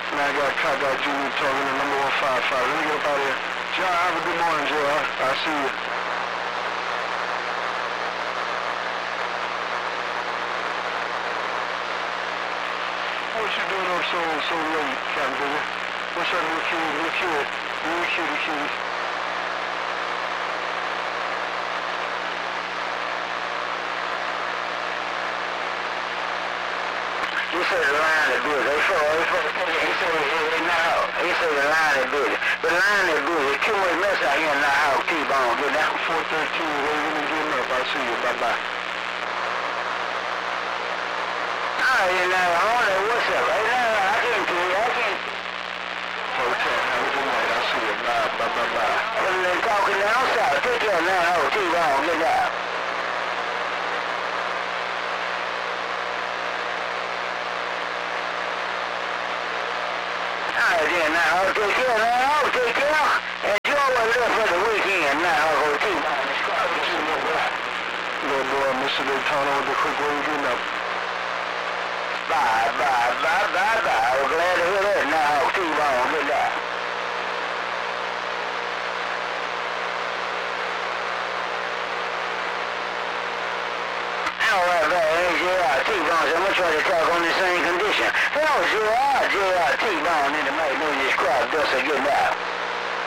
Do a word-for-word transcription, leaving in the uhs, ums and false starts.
Now I got Cop Guy Junior talking to number one five five. Let me get up out of here. John, have a good morning, Joe. I'll see you. What you doing up so so late, Captain Bigger? What's up, little kid, little kid, little kitty kitty? He said the line is good. They said, he said, he said, he not out. He said the line is good. The line is good. There's too much mess out here in the house. T-Bone, get down. four thirteen, waiting and getting up. I'll see you. Bye-bye. Oh, you know, I wonder what's up. Right now, I can't do it. I can't. Hotel, have a good night. I'll see you. Bye, bye, bye, bye. When they're talking down south, take care now. Oh, T-Bone, get down. All right, then, now, I'll take care now. I'll take care. Enjoy what's left for the weekend now. Oh, T-Bone, it's quiet. Little boy, Mister Daytona with the quick way of getting up. Bye, bye, bye, bye, bye. I was glad to hear that now. T-Bone, get down. All right, man. Hey, J R. T-Bone, so I'm going to try to talk on the same condition. Hello, J R. J R. T-Bone in the mic, know this crowd, dust are getting out.